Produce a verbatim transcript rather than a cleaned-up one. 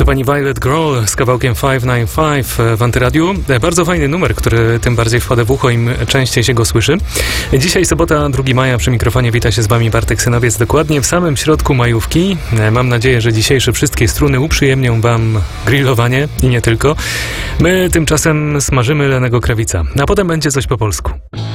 pani Violet Grohl z kawałkiem pięćset dziewięćdziesiąt pięć w Antyradiu. Bardzo fajny numer, który tym bardziej wpada w ucho, im częściej się go słyszy. Dzisiaj sobota, drugiego maja, przy mikrofonie wita się z wami Bartek Synowiec, dokładnie w samym środku majówki. Mam nadzieję, że dzisiejsze wszystkie struny uprzyjemnią wam grillowanie i nie tylko. My tymczasem smażymy lanego krawica, a potem będzie coś po polsku.